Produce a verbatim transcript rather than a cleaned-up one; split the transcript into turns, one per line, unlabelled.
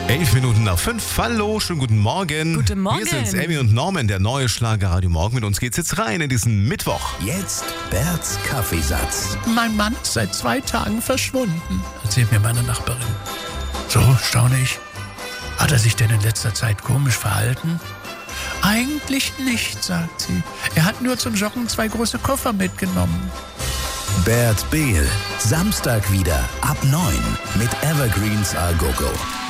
Elf Minuten nach fünf. Hallo, schönen guten Morgen.
Guten Morgen.
Wir sind's, Amy und Norman, der neue Schlager-Radio Morgen. Mit uns geht's jetzt rein in diesen Mittwoch.
Jetzt Berts Kaffeesatz.
Mein Mann ist seit zwei Tagen verschwunden, erzählt mir meine Nachbarin. So, staune ich. Hat er sich denn in letzter Zeit komisch verhalten? Eigentlich nicht, sagt sie. Er hat nur zum Joggen zwei große Koffer mitgenommen.
Bert Behl. Samstag wieder ab neun mit Evergreens A Go Go.